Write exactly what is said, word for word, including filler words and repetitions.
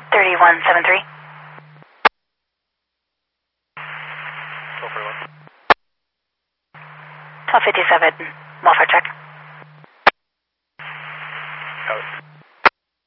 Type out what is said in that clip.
thirty-one seventy-three. twelve forty-one. twelve fifty-seven, welfare check. Got it.